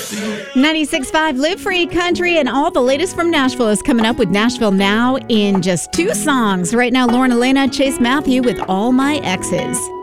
96.5 Live Free Country, and all the latest from Nashville is coming up with Nashville Now in just 2 songs. Right now, Lauren Elena, Chase Matthew with All My Exes.